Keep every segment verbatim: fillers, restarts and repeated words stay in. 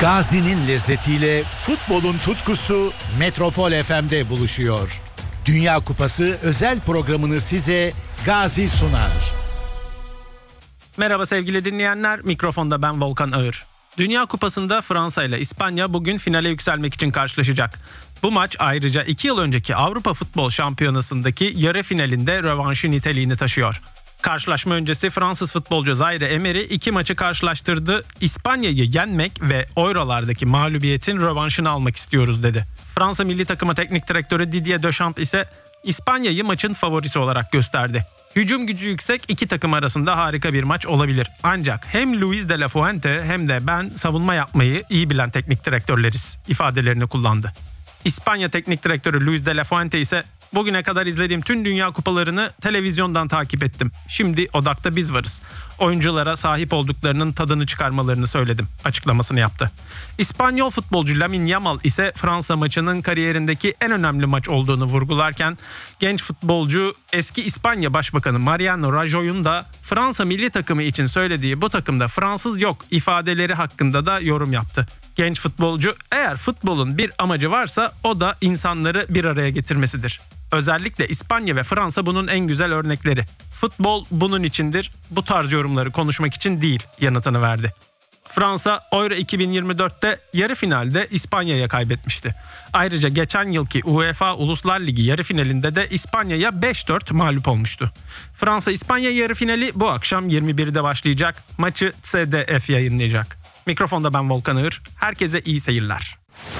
Gazi'nin lezzetiyle futbolun tutkusu Metropol F M'de buluşuyor. Dünya Kupası özel programını size Gazi sunar. Merhaba sevgili dinleyenler, mikrofonda ben Volkan Ağır. Dünya Kupası'nda Fransa ile İspanya bugün finale yükselmek için karşılaşacak. Bu maç ayrıca iki yıl önceki Avrupa Futbol Şampiyonası'ndaki yarı finalinde rövanşı niteliğini taşıyor. Karşılaşma öncesi Fransız futbolcu Zaire Emery iki maçı karşılaştırdı. İspanya'yı yenmek ve Euro'lardaki mağlubiyetin rövanşını almak istiyoruz dedi. Fransa milli takımı teknik direktörü Didier Deschamps ise İspanya'yı maçın favorisi olarak gösterdi. Hücum gücü yüksek iki takım arasında harika bir maç olabilir. Ancak hem Luis de la Fuente hem de ben savunma yapmayı iyi bilen teknik direktörleriz ifadelerini kullandı. İspanya teknik direktörü Luis de la Fuente ise bugüne kadar izlediğim tüm dünya kupalarını televizyondan takip ettim. Şimdi odakta biz varız. Oyunculara sahip olduklarının tadını çıkarmalarını söyledim açıklamasını yaptı. İspanyol futbolcu Lamine Yamal ise Fransa maçının kariyerindeki en önemli maç olduğunu vurgularken genç futbolcu eski İspanya Başbakanı Mariano Rajoy'un da Fransa milli takımı için söylediği bu takımda Fransız yok ifadeleri hakkında da yorum yaptı. Genç futbolcu eğer futbolun bir amacı varsa o da insanları bir araya getirmesidir. Özellikle İspanya ve Fransa bunun en güzel örnekleri. Futbol bunun içindir, bu tarz yorumları konuşmak için değil yanıtını verdi. Fransa Euro iki bin yirmi dörtte yarı finalde İspanya'ya kaybetmişti. Ayrıca geçen yılki UEFA Uluslar Ligi yarı finalinde de İspanya'ya beş dört mağlup olmuştu. Fransa-İspanya yarı finali bu akşam yirmi birde başlayacak. Maçı S D F yayınlayacak. Mikrofonda ben Volkan Ağır. Herkese iyi seyirler.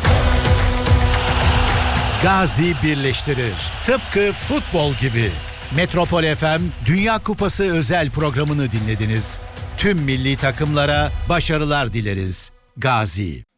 Gazi birleştirir. Tıpkı futbol gibi. Metropol F M Dünya Kupası özel programını dinlediniz. Tüm milli takımlara başarılar dileriz. Gazi.